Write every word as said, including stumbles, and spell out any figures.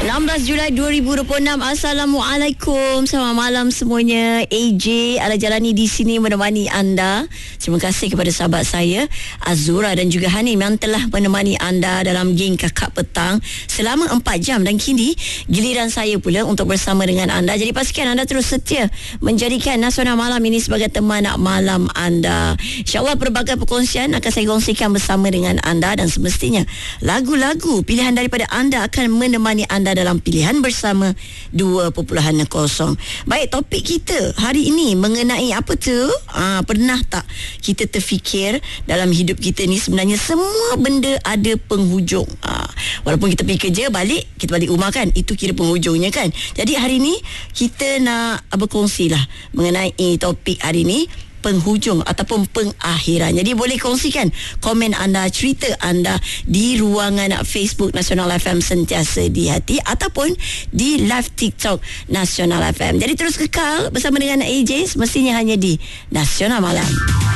enam belas Julai dua ribu dua puluh enam. Assalamualaikum. Selamat malam semuanya. A J Ala Jalani di sini menemani anda. Terima kasih kepada sahabat saya Azura dan juga Hanim yang telah menemani anda dalam geng Kakak Petang selama empat jam, dan kini giliran saya pula untuk bersama dengan anda. Jadi pastikan anda terus setia menjadikan Nasional Malam ini sebagai teman malam anda. InsyaAllah pelbagai perkongsian akan saya kongsikan bersama dengan anda, dan semestinya lagu-lagu pilihan daripada anda akan menemani anda dalam pilihan bersama dua perpuluhan kosong. Baik, topik kita hari ini mengenai apa tu? Ah, pernah tak kita terfikir dalam hidup kita ni sebenarnya semua benda ada penghujung. Ah, walaupun kita pergi kerja, balik, kita balik rumah kan, itu kira penghujungnya kan. Jadi hari ni kita nak berkongsi lah mengenai topik hari ni, penghujung ataupun pengakhiran. Jadi boleh kongsikan komen anda, cerita anda di ruangan Facebook Nasional F M Sentiasa di Hati ataupun di live TikTok Nasional F M. Jadi terus kekal bersama dengan A J, semestinya hanya di Nasional Malam.